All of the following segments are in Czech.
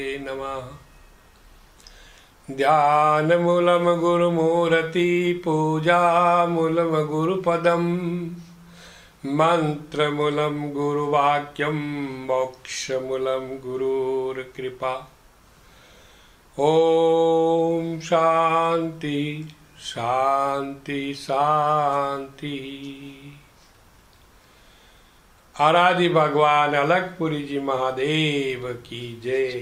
नमः। ध्यानमूलं गुरुमूर्ति पूजामूलं गुरुपदं मंत्रमूलं गुरुवाक्यं मोक्षमूलं गुरुर्कृपा। ओम शांति शांति शांति। आराध्य भगवान अलगपुरी जी महादेव की जय।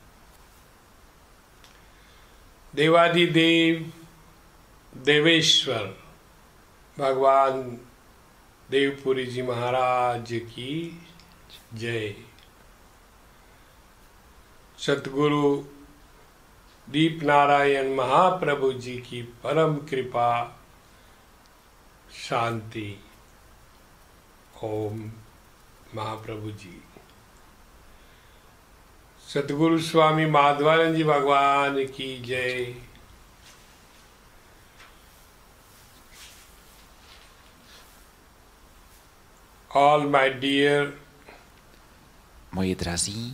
देवादिदेव देवेश्वर भगवान देवपुरी जी महाराज की जय। सतगुरु दीप नारायण महाप्रभु जी की परम कृपा शांति। ओम महाप्रभु जी। सतगुरु स्वामी माधवानंद जी भगवान की जय। All my dear, Moji drazí,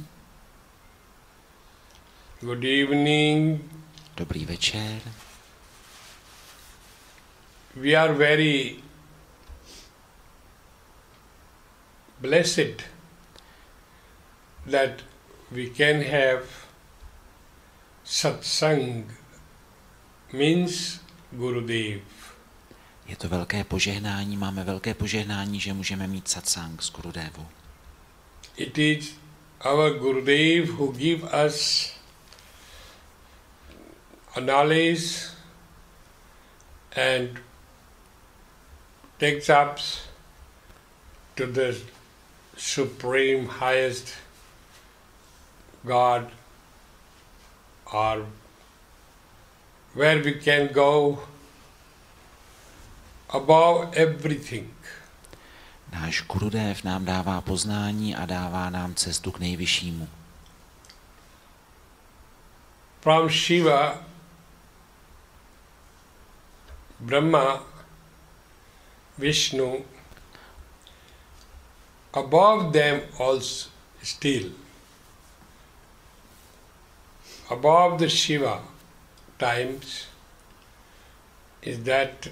good evening. dobrý večer. We are very blessed that we can have satsang, means Gurudev. Je to velké požehnání, máme velké požehnání, že můžeme mít satsang s Gurudevou. It is our Gurudev who give us a knowledge and takes us to the supreme highest God, or where we can go above everything. Náš Gurudev nám dává poznání a dává nám cestu k nejvyššímu. From Shiva, Brahma, Vishnu, above them also still, above the Shiva times, is that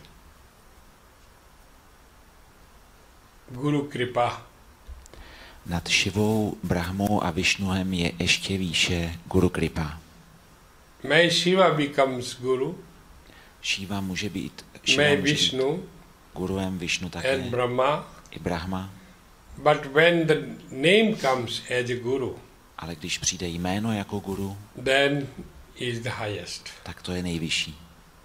Guru Kripa. Nad Šivou, Brahmou a Višnuem je ještě výše Guru Kripa. May Shiva becomes Guru, Šiva může být may Vishnu Guruem, Višnu také, and Brahma, i Brahma, but when the name comes as a Guru, ale když přijde jméno jako Guru, then is the highest. tak to je nejvyšší.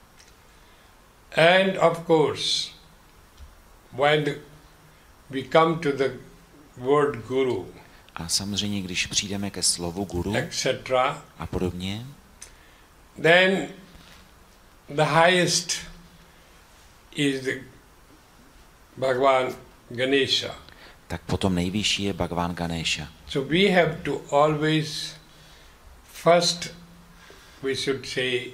And of course, when we come to the word Guru, A samozřejmě, když přijdeme ke slovu Guru etc., a podobně, then the highest is the Bhagavan Ganesha. tak potom nejvyšší je Bhagavan Ganesha. So we have to always, first we should say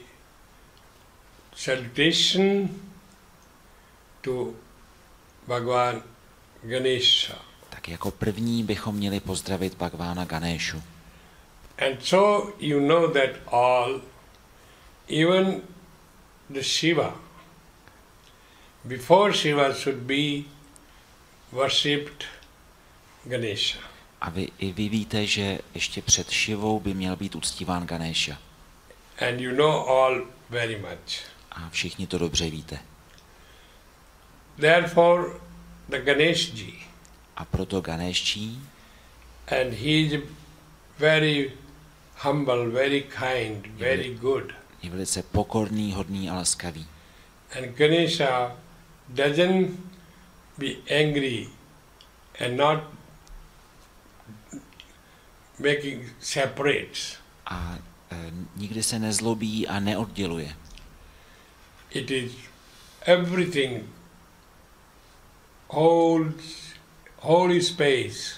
salutation to Bhagavan Ganesha. Tak jako první bychom měli pozdravit Bhagavana Ganeshu. And so you know that all, even the Shiva, before Shiva should be worshipped Ganesha. A i vy víte, že ještě před Šivou by měl být uctíván Ganesha. And you know all very much. A všichni to dobře víte. Therefore, the Ganeshji, A proto Ganeshji, and he is very humble, very kind, very good. je velice pokorný, hodný a laskavý. And Ganesha doesn't be angry and not making separates. A nikdy se nezlobí a neodděluje. It is everything holds holy space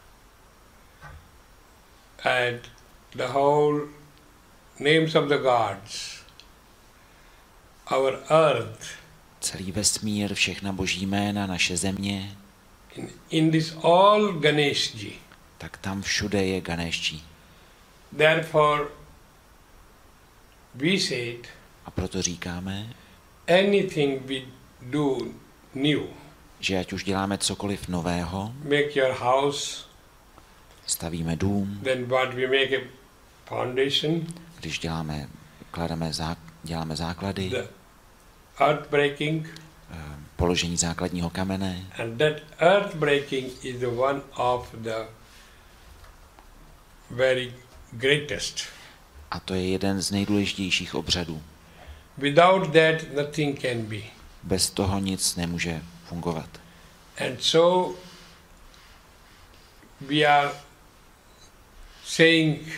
and the whole names of the gods, our earth. Celý vesmír, všechna boží jména, naše země, In this all Ganeshji. tak tam všude je Ganeshji. Therefore, we said, A proto říkáme, anything we do new, že ať už děláme cokoliv nového, make your house, stavíme dům, then what we make a foundation, když děláme základy, the earth breaking, položení základního kamene. and that earth breaking is the one of the very greatest. A to je jeden z nejdůležitějších obřadů. Without that, nothing can be. Bez toho nic nemůže fungovat. And so we are saying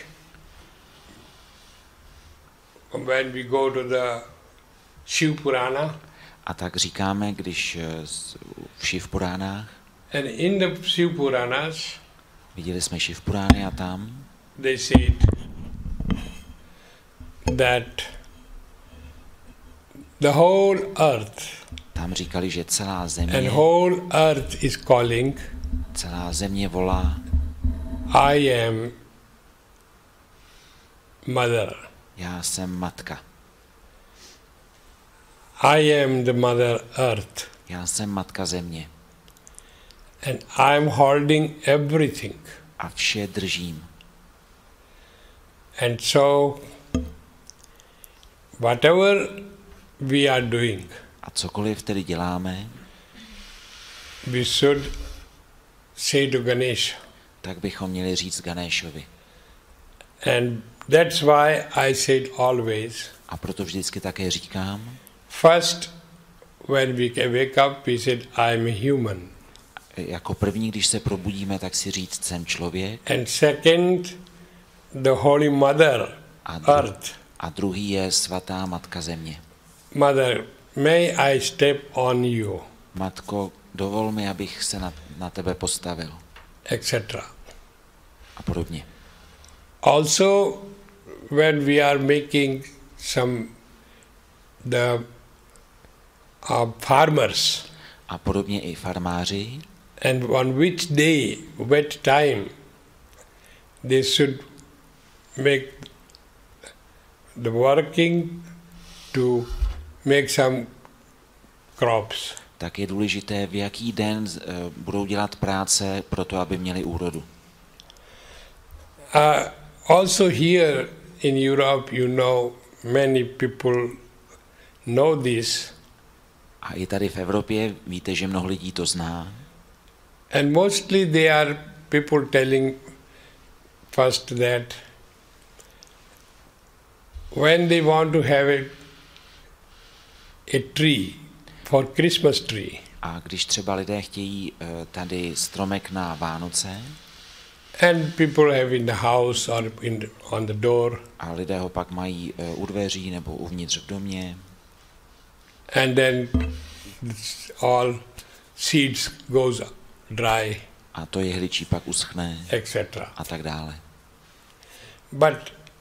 when we go to the Shiv Purana, A tak říkáme, když v Šiv Puránách, and in the Shiv Puranas, viděli jsme Šiv Purány a tam they said that the whole earth tam říkali, že celá and země, whole earth is calling, celá země volá, I am mother. já jsem matka, I am the mother earth. já jsem matka země And I am holding everything. a vše držím. And so, whatever we are doing, A cokoliv tedy děláme, we should say to Ganesha. tak bychom měli říct Ganeshovi. And that's why I said always, A proto vždycky také říkám, first, when we wake up, we said, I am a human. jako první, když se probudíme, tak si říct, jsem člověk. And second, the Holy Mother, Earth. A druhý je svatá matka země. Mother, may I step on you, Matko, dovol mi, abych se na tebe postavil. etc. A podobně. Also, when we are making the farmers, A podobně i farmáři, and on which day, what time, they should make the working to make some crops. tak je důležité, v jaký den budou dělat práce pro to, aby měli úrodu. Also here in Europe, you know, many people know this, A i tady v Evropě víte, že mnoho lidí to zná. and mostly they are people telling first that when they want to have a tree for Christmas tree, A když třeba lidé chtějí tady stromek na Vánoce, and people have in the house or on the door, a lidé ho pak mají u dveří nebo uvnitř v domě, and then all seeds goes dry, a to jehličí pak uschne etc. a tak dále. But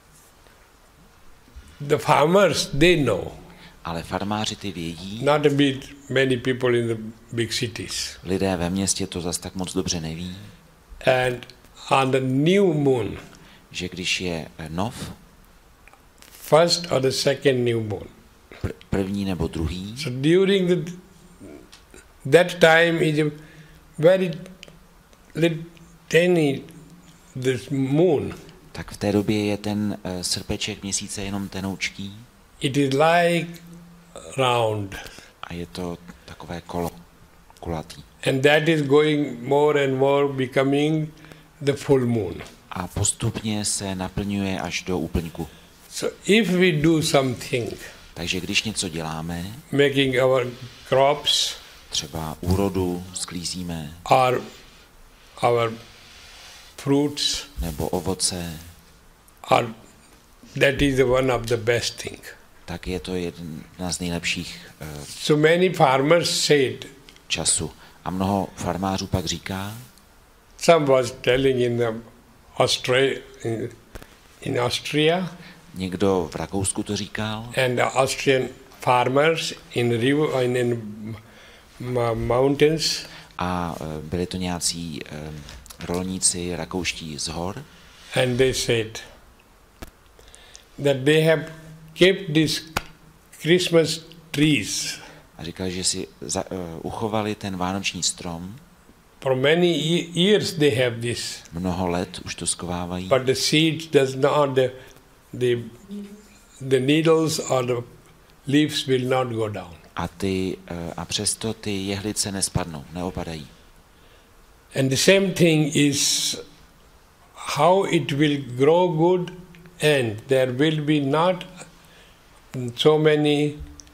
the farmers, they know. Ale farmáři ty vědí, Not a bit many people in the big cities. lidé ve městě to zas tak moc dobře neví, And on the new moon, že když je nov, first or the second new moon, první nebo druhý, so during that time is a very tiny this moon. tak v té době je ten srpeček měsíce jenom tenoučký It is like round, a je to takové kolo kulatý. and that is going more and more becoming the full moon. A postupně se naplňuje až do úplňku. So if we do something, Takže když něco děláme, making our crops třeba úrodu sklízíme, or our fruits, nebo ovoce, or that is the one of the best thing. tak je to jedna z nejlepších So many farmers said, času. A mnoho farmářů pak říká, some was telling in Austria, někdo v Rakousku to říkal, and the Austrian farmers in mountains, a byli to nějací rolníci rakouští z hor, and they said, that they have kept these Christmas trees A říkal, že si uchovali ten vánoční strom. for many years. They have this, Mnoho let už to schovávají. but the seeds does not the needles or the leaves will not go down. A přesto ty jehlice nespadnou, neopadají. And the same thing is how it will grow good, and there will be not so many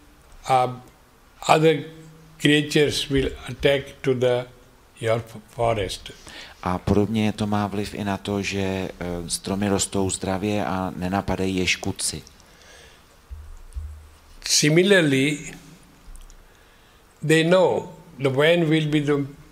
other creatures will attack to your forest. A podobně to má vliv i na to, že stromy rostou zdravě a nenapadají je škůdci. Similarly, they know when will be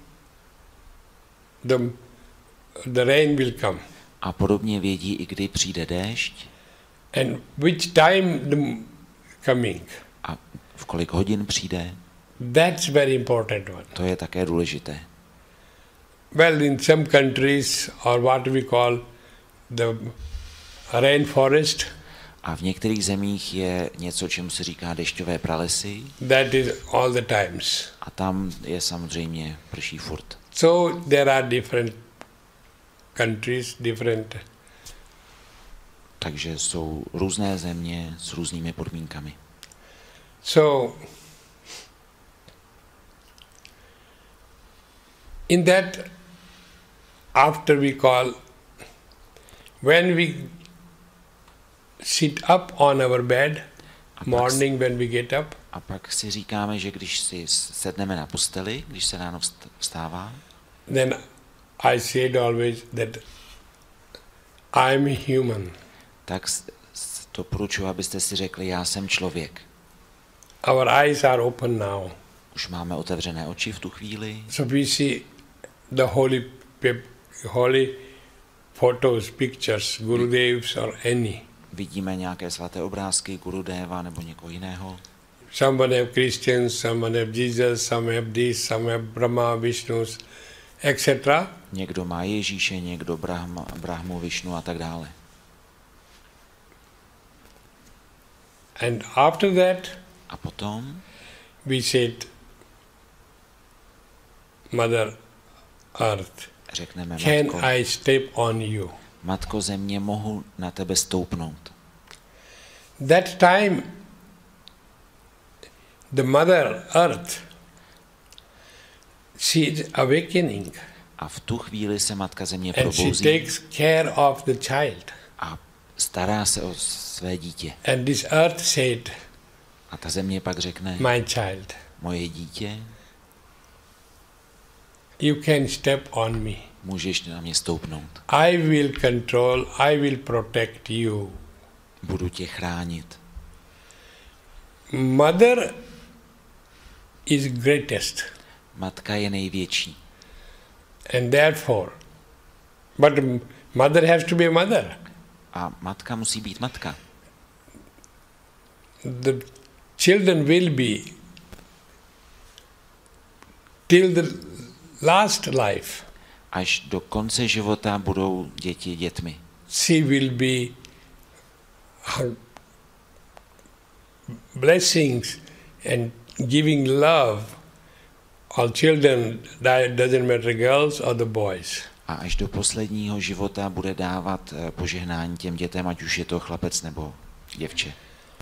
the rain will come, A podobně vědí i kdy přijde déšť and which time the coming. a v kolik hodin přijde. That's very important one. To je také důležité. Well, in some countries, or what we call the rainforest, A v některých zemích je něco, čemu se říká dešťové pralesy, that is all the times. a tam je samozřejmě prší furt. So there are different countries, different. Takže jsou různé země s různými podmínkami. So in that, after we call, when we sit up on our bed, morning when we get up, A pak si říkáme, že když si sedneme na posteli, když se ráno vstává, then I said always that I'm human. tak doporučuji, abyste si řekli, já jsem člověk. Our eyes are open now. Už máme otevřené oči v tu chvíli, So we see the holy photos, pictures, Gurudevs or any. vidíme nějaké svaté obrázky Gurudeva nebo někoho jiného. Someone have Christians, someone have Jesus, some have this, some have Brahma, Vishnu, etc. Někdo má Ježíše, někdo Brahmu, Višnu a tak dále. And after that, A potom we said, Mother Earth, řekneme, can I step on you? Matko země, mohu na tebe stoupnout. That time, the Mother Earth, she is awakening, A v tu chvíli se Matka země and she probouzí takes care of the child. a stará se o své dítě. And this earth said, A ta země pak řekne, my child, moje dítě, you can step on me. můžeš na mě stoupnout. I will control, I will protect you. Budu tě chránit. Mother is greatest, Matka je největší. and therefore, but mother has to be a mother. A matka musí být matka. The children will be till the last life. Až do konce života budou děti dětmi. She will be her blessings and giving love. All children, doesn't matter girls or the boys. A až do posledního života bude dávat požehnání těm dětem, ať už je to chlapec nebo děvče.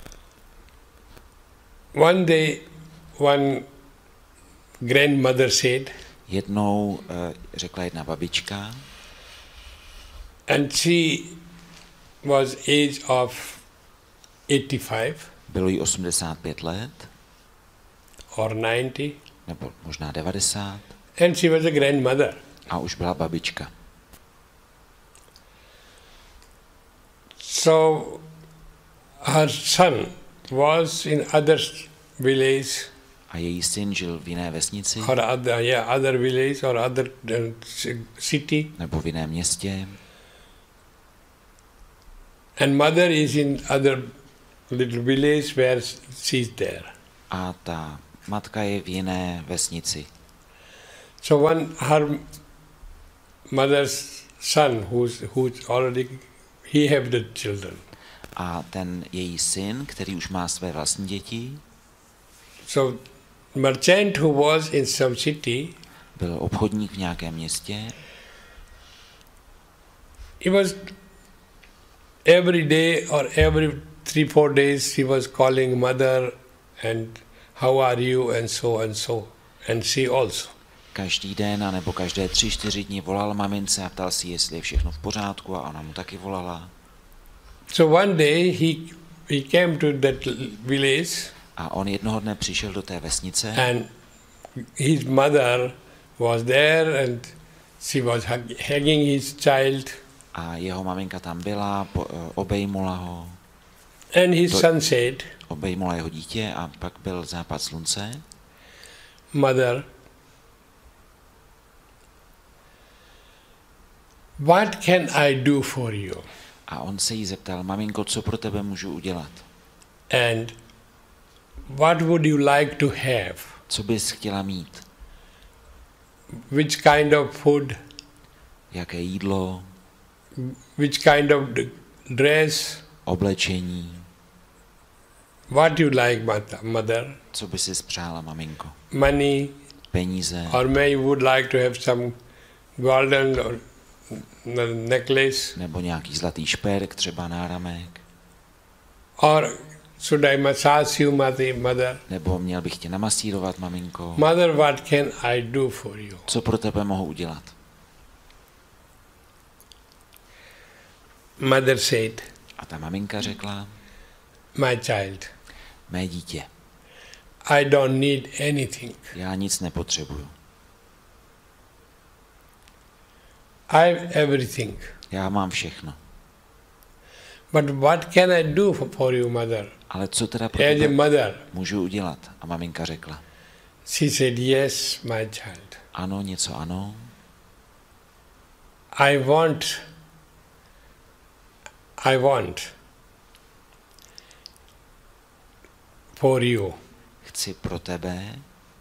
One day, one grandmother said, Jednou řekla jedna babička, and she was age of 85 bylo jí 85 let, or 90, nebo možná 90, and she was a grandmother. a už byla babička. So her son was in other village A její syn žil v jiné vesnici, or other village or other city, nebo v jiném městě, and mother is in other little village where she is there. a ta matka je v jiné vesnici. So her mother's son, who's already, he have the children. A ten její syn, který už má své vlastní děti, So merchant who was in some city, byl obchodník v nějakém městě, he was every day or every 3-4 days he was calling mother and how are you and so and she also. každý den a nebo každé 3-4 dny volal mamince a ptal si, jestli je všechno v pořádku, a ona mu taky volala. So one day he came to that village A on jednoho dne přišel do té vesnice and his mother was there and she was hugging his child a jeho maminka tam byla, obejmula ho, and his son said, obejmula jeho dítě a pak byl západ slunce. Mother, what can I do for you? A on se jí zeptal, maminko, co pro tebe můžu udělat? And what would you like to have? Co bys chtěla mít? Which kind of food? Jaké jídlo, Which kind of dress? oblečení? What you like, mother? Co by si přála, maminko? Money? Peníze? Or may you would like to have some golden or necklace? Nebo nějaký zlatý šperk, třeba náramek? Or should I massage you, mother? Nebo měl bych tě namasírovat, maminko? Mother, what can I do for you? Co pro tebe mohu udělat? Mother said, A ta maminka řekla, my child, mé dítě, I don't need anything. já nic nepotřebuju. I have everything. Já mám všechno. But what can I do for you, mother? Ale co teda pro As a tebe mother, můžu udělat? A maminka řekla, she said, yes, my child. ano, něco ano. I want for you Chci pro tebe,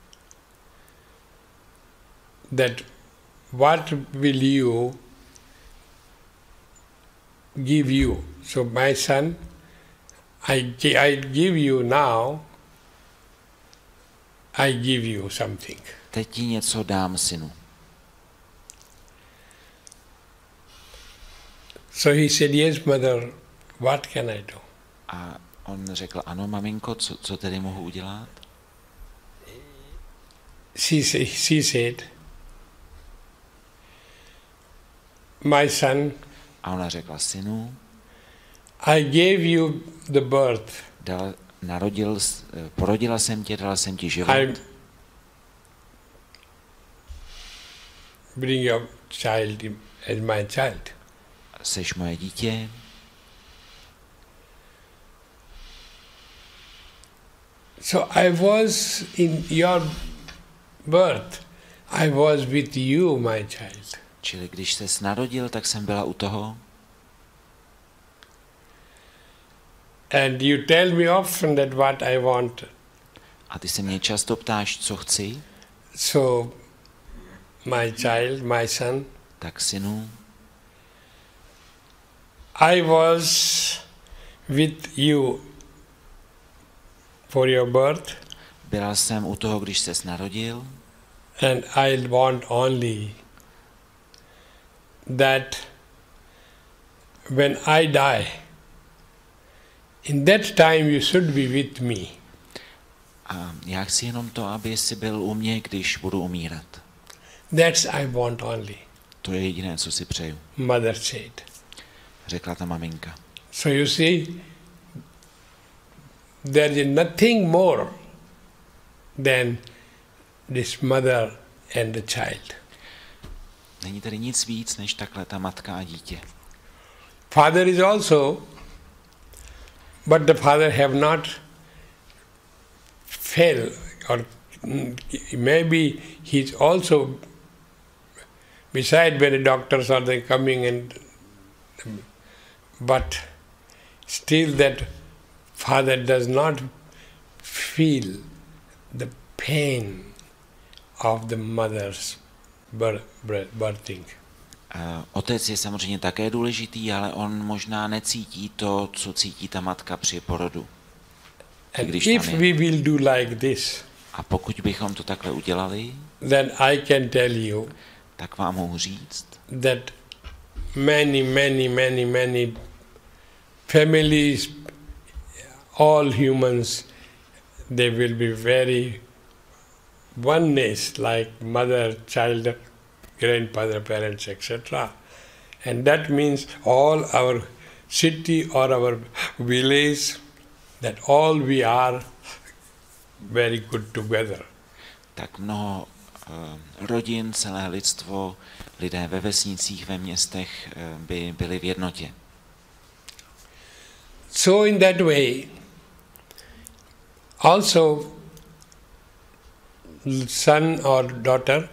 that what will you give you? So my son, I give you now, I give you something. teď ti něco dám, synu. So he said, yes, mother, what can I do? A on řekl, ano, maminko, co tedy mohu udělat? She said, my son, A ona řekla, synu, I gave you the birth. Porodila jsem tě, dala jsem ti život. I bring your child as my child. Seš moje dítě. So I was in your birth. I was with you, my child. Čili když ses narodil, tak jsem byla u toho. And you tell me often that what I want. A ty se mě často ptáš, co chci. So, my child, my son, Tak synu, I was with you for your birth, byla jsem u toho, když ses narodil. and I want only that when I die, in that time you should be with me. A já chci jenom to, aby jsi byl u mě, když budu umírat. That's I want only, To je jediné, co si přeju, mother said. řekla ta maminka. So you see, there is nothing more than this mother and the child. Není tady nic víc, než takhle ta matka a dítě. Father is also, but the father have not fell, or maybe he's also beside when the doctors are they coming and, but still that father does not feel the pain of the mother's birthing. Otec je samozřejmě také důležitý, ale on možná necítí to, co cítí ta matka při porodu. And Když if tam je. we will do like this, A pokud bychom to takhle udělali, then I can tell you tak vám mohu říct, that many families, all humans, they will be very oneness, like mother, child, grandfather, parents, etc. And that means all our city or our village, that all we are very good together. tak mnoho rodin, celé lidstvo, lidé ve vesnicích, ve městech by byli v jednotě. So in that way, also son or daughter,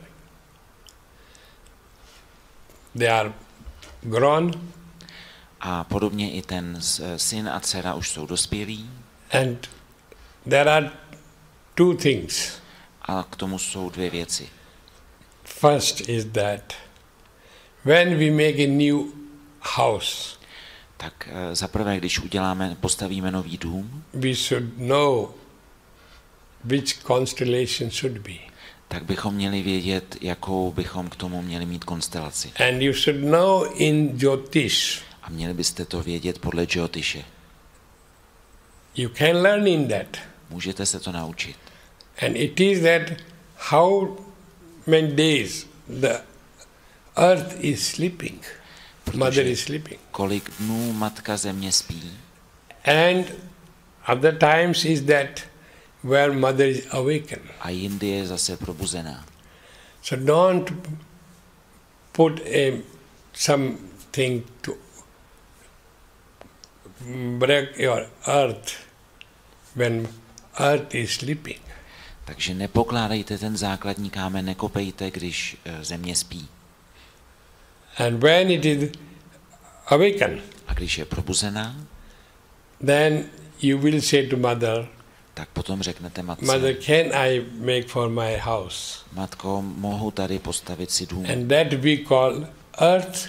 they are grown, A podobně i ten syn a dcera už jsou dospělí and there are two things. a k tomu jsou dvě věci. First is that when we make a new house, Tak za prvé, když postavíme nový dům, we should know which constellation should be. tak bychom měli vědět, jakou bychom k tomu měli mít konstelaci. And you should know in Jyotish. A měli byste to vědět podle Jyotishe. You can learn in that. Můžete se to naučit. And it is that how many days the earth is sleeping, mother is sleeping. Kolik dnů matka země spí. And other times is that where mother is awakened. A jindy je zase probuzená. So don't put something to break your earth when earth is sleeping. Takže nepokládejte ten základní kámen, nekopejte, když země spí. And when it is awakened, A když je probuzená, then you will say to mother, tak potom řeknete matce, Mother, can I make for my house? matko, mohu tady postavit si dům. And that we call earth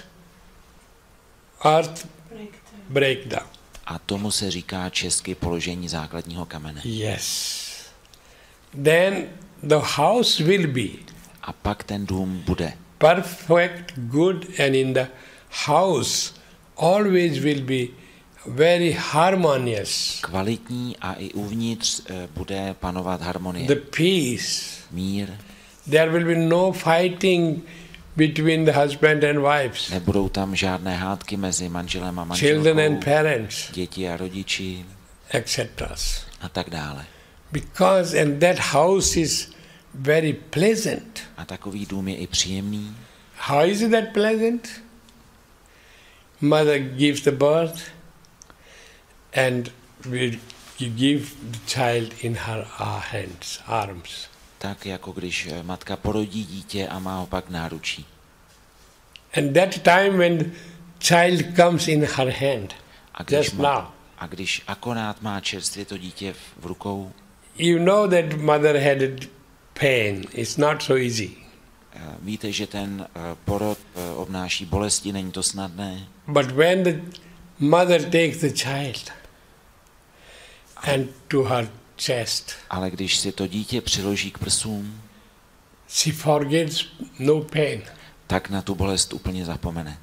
breakdown. A tomu se říká česky položení základního kamene. Yes. Then the house will be A pak ten dům bude perfect, good, and in the house always will be very harmonious. kvalitní a i uvnitř bude panovat harmonie. The peace. Mír. There will be no fighting between the husband and wives, Nebudou tam žádné hádky mezi manželem a children and manželkou, parents, děti a rodiči etc. a tak dále. Because and that house is very pleasant. A takový dům je i příjemný. How is that pleasant? Mother gives the birth and you give the child in her hands, arms. Tak jako když matka porodí dítě a má ho pak v náručí. And that time when child comes in her hand, A když, just now, a když akorát má čerstvě to dítě v rukou, you know that mother had a pain. It's not so easy. víte, že ten porod obnáší bolesti, není to snadné. But when the mother takes the child and to her chest, Ale když si to dítě přiloží k prsům, she forgets no pain. tak na tu bolest úplně zapomene.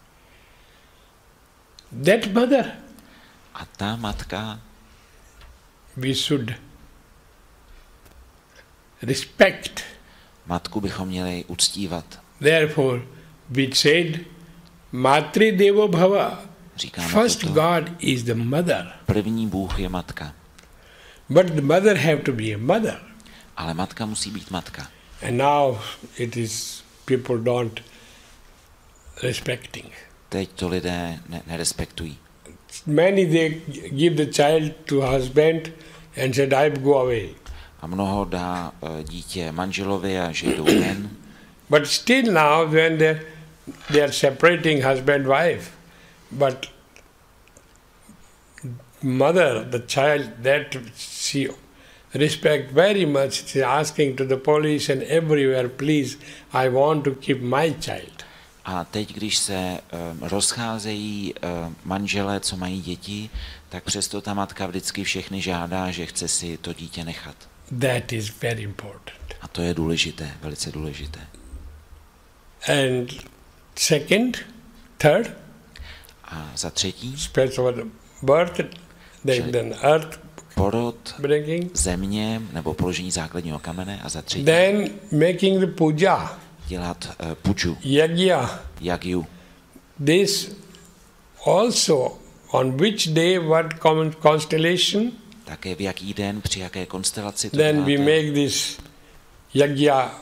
That mother, A ta matka, we should respect. matku bychom měli uctívat. Therefore, we said, Matri Devo Bhava. Říkáme First toto. God is the mother. První Bůh je matka. But the mother have to be a mother. Ale matka musí být matka. And now it is, people don't respecting. Teď to lidé nerespektují. Many they give the child to husband and said, I go away. A mnoho dá dítě manželovi a že jdou ven. But still now when they are separating husband wife, but mother, the child, that she respect very much. She asking to the police and everywhere, please, I want to keep my child. A teď, když se rozcházejí manželé, co mají děti, tak přesto ta matka vždycky všechny žádá, že chce si to dítě nechat. That is very important. A to je důležité, velice důležité. And second, third, A za třetí, special birth, then earth porod, bringing, země nebo položení základního kamene, a za třetí then making the puja, dělat puju, yajna. yagyu. This also, on which day, what constellation, Také v jaký den, při jaké konstelaci to then we děláte, make this yajna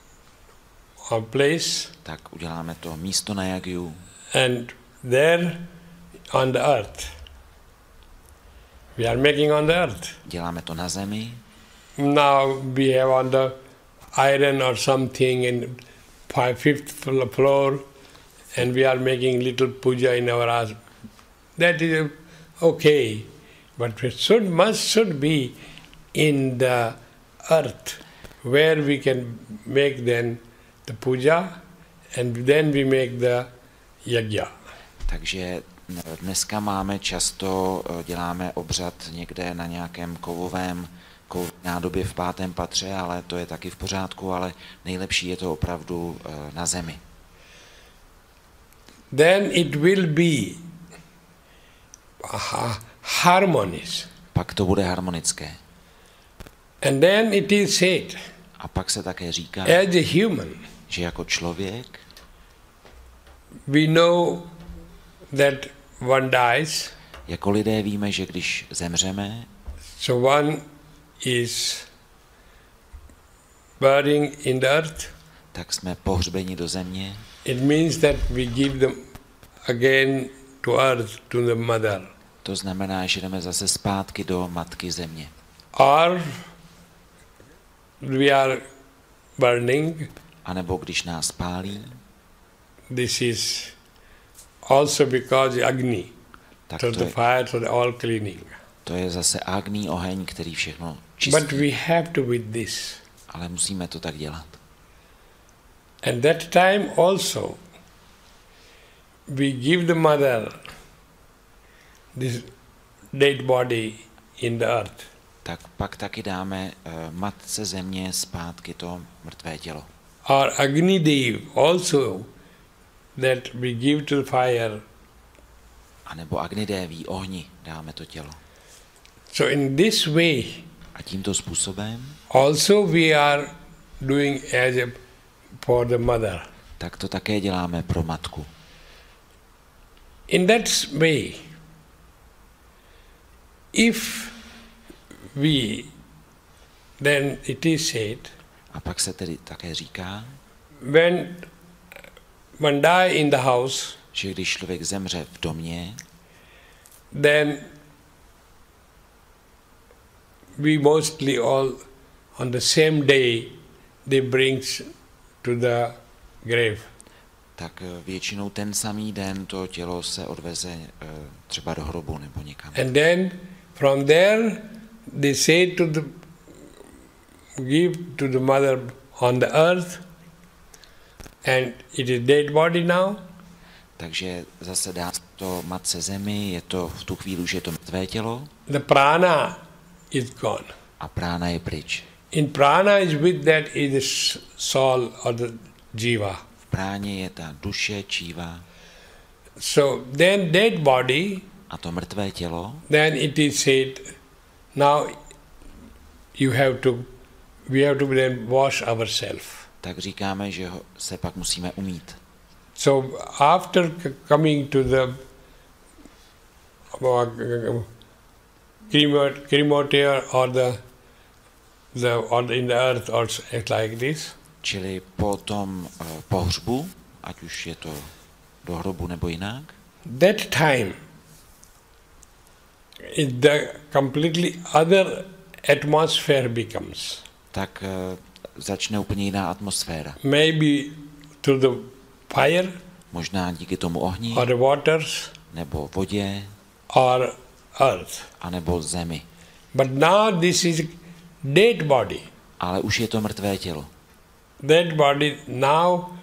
place, tak uděláme to místo na yagyu and there on the earth. We are making on the earth. děláme to na zemi. Now we have on the iron or something in fifth floor, and we are making little puja in our house. That is okay, but it should be in the earth, where we can make then the puja, and then we make the yajna. Takže dneska máme často, děláme obřad někde na nějakém kovovém nádobě v 5. patře, ale to je taky v pořádku, ale nejlepší je to opravdu na zemi. Then it will be harmonious. Pak to bude harmonické. And then it is said, A pak se také říká, as a human, že jako člověk we know that one dies, jako lidé víme, že když zemřeme, so one is buried in the earth. tak jsme pohřbeni do země. It means that we give them again to earth, to the mother. To znamená, že jdeme zase zpátky do matky země. Or we are burning. A nebo když nás pálí, This is also because Agni, tak so the fire, so the all cleaning. to je zase agní oheň, který všechno čistí. But we have to with this. Ale musíme to tak dělat. And that time also, we give the mother this dead body in the earth. Tak pak taky dáme matce země zpátky to mrtvé tělo. Or Agni Dev also, that we give to the fire. A nebo Agnideví ohni dáme to tělo. So in this way, A tímto způsobem also we are doing as a for the mother. tak to také děláme pro matku. In that way, if we, then it is said, A pak se tedy také říká, when one die in the house, že když člověk zemře v domě, then we mostly all on the same day they brings to the grave. tak většinou ten samý den to tělo se odveze třeba do hrobu nebo někam. And then from there they say to the, give to the mother on the earth, and it is dead body now. Takže zase dá to matce zemi, je to v tu chvíli už je to mrtvé tělo The prana is gone. a prána je pryč. In prana is with that is the soul or the jiva. V práně je ta duše, číva So then dead body, a to mrtvé tělo, then it is said, now you have to, we have to then wash ourselves. tak říkáme, že se pak musíme umýt. So after coming to the crematorium or or in the earth or like this, Čili po tom pohřbu, ať už je to do hrobu nebo jinak, that time is the completely other atmosphere becomes. tak začne úplně jiná atmosféra. Maybe through the fire Možná díky tomu ohni, or the waters nebo vodě, or earth. anebo zemi. But now this is dead body. Ale už je to mrtvé tělo. That body now